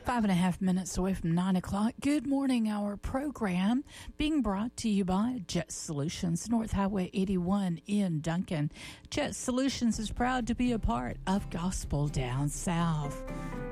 5.5 minutes away from 9 o'clock. Good morning. Our program being brought to you by Jet Solutions, North Highway 81 in Duncan. Jet Solutions is proud to be a part of Gospel Down South.